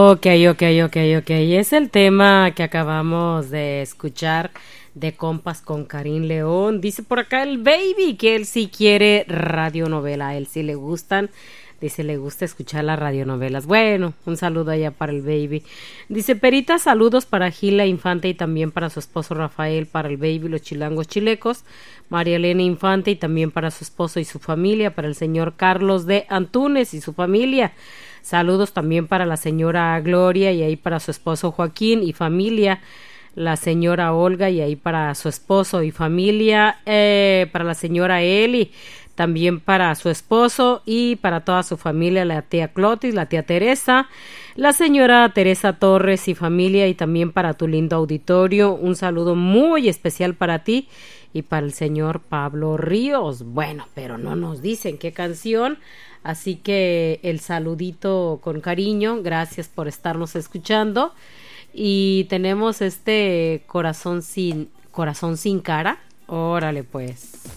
Ok, ok, ok, ok. Es el tema que acabamos de escuchar de Compas con Karim León. Dice por acá el baby que él sí quiere radionovela. A él sí le gustan. Dice, le gusta escuchar las radionovelas. Bueno, un saludo allá para el baby. Dice, Perita, saludos para Gila Infante y también para su esposo Rafael, para el baby, los chilangos chilecos. María Elena Infante y también para su esposo y su familia, para el señor Carlos de Antunes y su familia. Saludos también para la señora Gloria y ahí para su esposo Joaquín y familia, la señora Olga y ahí para su esposo y familia, para la señora Eli, también para su esposo y para toda su familia, la tía Clotis, la tía Teresa, la señora Teresa Torres y familia y también para tu lindo auditorio. Un saludo muy especial para ti y para el señor Pablo Ríos. Bueno, pero no nos dicen qué canción. Así que el saludito con cariño, gracias por estarnos escuchando. Y tenemos este corazón sin cara. Órale pues.